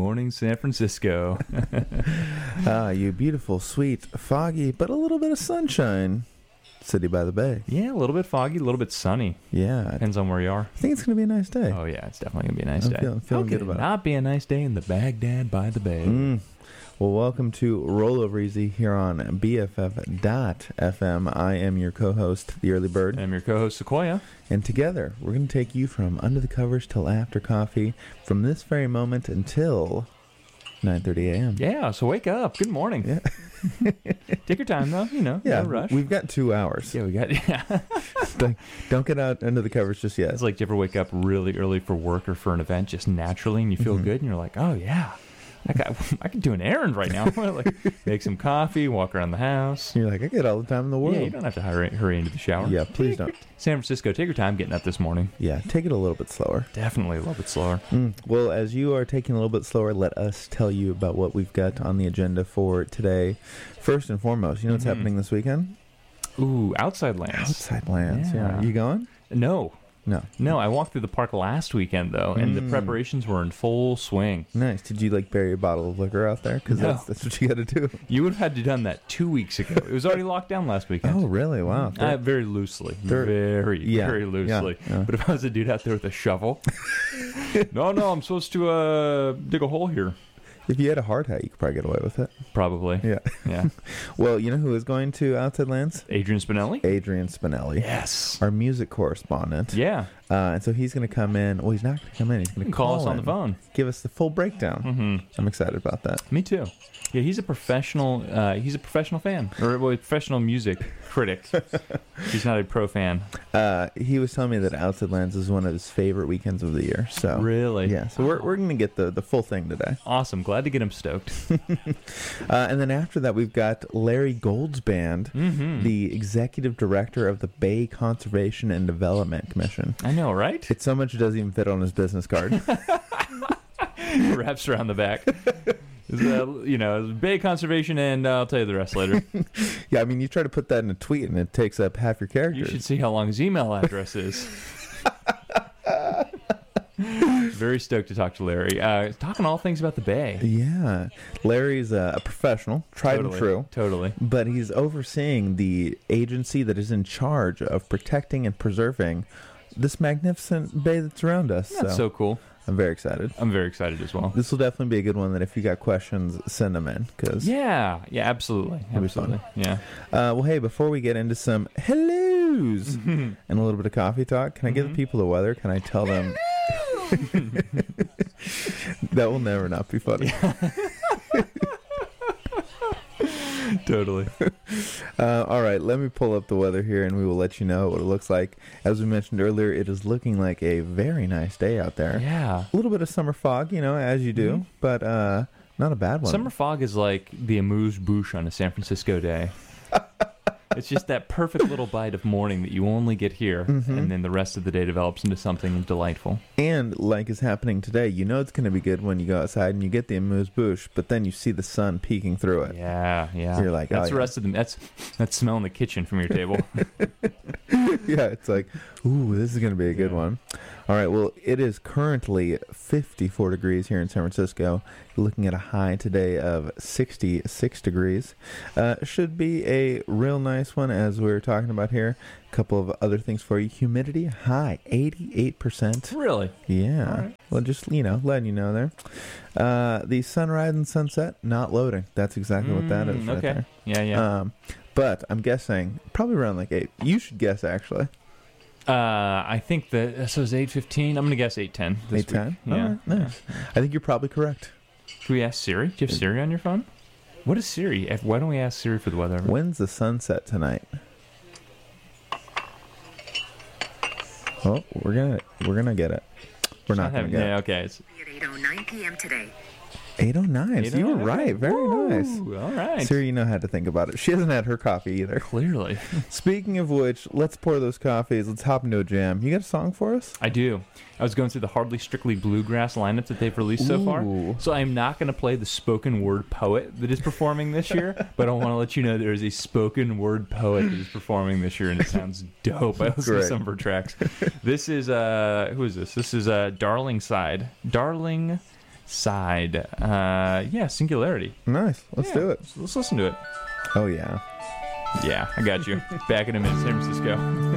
morning, San Francisco. You beautiful, sweet, foggy, but a little bit of sunshine. City by the Bay. Yeah, a little bit foggy, a little bit sunny. Yeah. Depends on where you are. I think it's going to be a nice day. Oh, yeah, it's definitely going to be a nice day. Feeling How good could about it not be a nice day in the Baghdad by the Bay? Well, welcome to Rollover Easy here on BFF.FM. I am your co-host, The Early Bird. I'm your co-host, Sequoia. And together, we're going to take you from under the covers till after coffee, from this very moment until 9:30 a.m. Yeah, so wake up. Good morning. Yeah. Take your time, though. No rush. We've got 2 hours. Yeah, we got... Yeah. Don't get out under the covers just yet. It's like, do you ever wake up really early for work or for an event just naturally and you feel good and you're like, oh, yeah. I could do an errand right now. Like, make some coffee, walk around the house. You're like, I get all the time in the world. Yeah, you don't have to hurry into the shower. Yeah, please don't. San Francisco, take your time getting up this morning. Yeah, take it a little bit slower. Definitely a little bit slower. Well, as you are taking a little bit slower, let us tell you about what we've got on the agenda for today. First and foremost, you know what's happening this weekend? Ooh, Outside Lands. Outside Lands, yeah. You going? No, I walked through the park last weekend, though, and the preparations were in full swing. Nice. Did you, bury a bottle of liquor out there? Because that's what you got to do. You would have had to done that 2 weeks ago. It was already locked down last weekend. Oh, really? Wow. Very loosely. Very loosely. Yeah. But if I was a dude out there with a shovel, no, I'm supposed to dig a hole here. If you had a hard hat, you could probably get away with it. Probably. Yeah. Well, you know who is going to Outside Lands? Adrian Spinelli? Adrian Spinelli. Yes. Our music correspondent. Yeah. And so he's going to come in. Well, he's not going to come in. He's going to call us on the phone. Give us the full breakdown. I'm excited about that. Me too. Yeah, he's a professional fan. Or professional music critic. He's not a pro fan. He was telling me that Outside Lands is one of his favorite weekends of the year. So really? Yeah. So we're going to get the full thing today. Awesome. Glad to get him stoked. And then after that, we've got Larry Gold's band, the executive director of the Bay Conservation and Development Commission. I know, right? It's so much it doesn't even fit on his business card. Wraps around the back. Bay Conservation, and I'll tell you the rest later. Yeah, I mean, you try to put that in a tweet, and it takes up half your characters. You should see how long his email address is. Very stoked to talk to Larry. Talking all things about the Bay. Yeah. Larry's a professional, tried and true. Totally. But he's overseeing the agency that is in charge of protecting and preserving this magnificent bay that's around us. That's so cool. I'm very excited. I'm very excited as well. This will definitely be a good one that if you got questions, send them in. Yeah, absolutely. Absolutely. Yeah. Well, hey, before we get into some hellos and a little bit of coffee talk, can I give the people the weather? Can I tell them? That will never not be funny. Totally. All right, let me pull up the weather here and we will let you know what it looks like. As we mentioned earlier, it is looking like a very nice day out there. Yeah. A little bit of summer fog, as you do, but not a bad one. Summer fog is like the amuse-bouche on a San Francisco day. It's just that perfect little bite of morning that you only get here, and then the rest of the day develops into something delightful. And like is happening today, it's going to be good when you go outside and you get the amuse-bouche, but then you see the sun peeking through it. Yeah. So you're like, that's the rest of them. That's smell in the kitchen from your table. Yeah, it's like, ooh, this is going to be a good one. All right, well, it is currently 54 degrees here in San Francisco. You're looking at a high today of 66 degrees. Should be a real nice one, as we were talking about here. A couple of other things for you. Humidity, high, 88%. Really? Yeah. All right. Well, just, letting you know there. The sunrise and sunset, not loading. That's exactly what that is right there. Yeah. But I'm guessing probably around like 8. You should guess, actually. I think that, so it's 8:15. I'm going to guess 8:10. 8:10? Yeah. All right, nice. I think you're probably correct. Can we ask Siri? Do you have Siri on your phone? What is Siri? Why don't we ask Siri for the weather? When's the sunset tonight? Oh, we're gonna get it. We're not gonna get it. Yeah, okay. At 8:09 p.m. today. 8:09. So you were right. Very nice. All right. Siri, you know how to think about it. She hasn't had her coffee either. Clearly. Speaking of which, let's pour those coffees. Let's hop into a jam. You got a song for us? I do. I was going through the Hardly Strictly Bluegrass lineup that they've released so far. So I'm not going to play the spoken word poet that is performing this year, but I want to let you know there is a spoken word poet that is performing this year, and it sounds dope. I listened to some of her tracks. This is, who is this? This is Darling side. Yeah, Singularity. Nice. Let's do it. Let's listen to it. Oh, yeah. Yeah, I got you. Back in a minute, San Francisco.